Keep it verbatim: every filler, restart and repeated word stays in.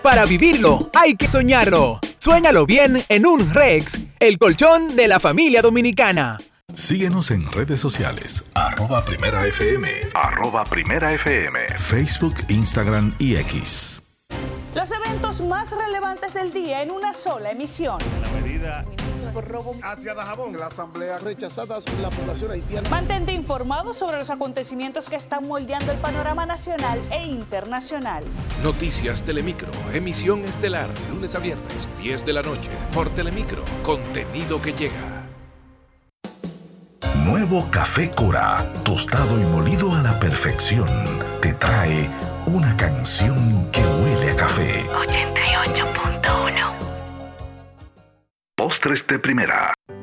Para vivirlo, hay que soñarlo. Suéñalo bien en un Rex, el colchón de la familia dominicana. Síguenos en redes sociales, arroba Primera F M, arroba Primera F M, Facebook, Instagram y X. Los eventos más relevantes del día en una sola emisión. La medida por robo hacia Dajabón. La asamblea rechazadas por la población haitiana. Mantente informado sobre los acontecimientos que están moldeando el panorama nacional e internacional. Noticias Telemicro, emisión estelar, lunes a viernes, diez de la noche, por Telemicro, contenido que llega. Nuevo Café Cora, tostado y molido a la perfección, te trae una canción que huele a café. ochenta y ocho punto uno. Postres de Primera.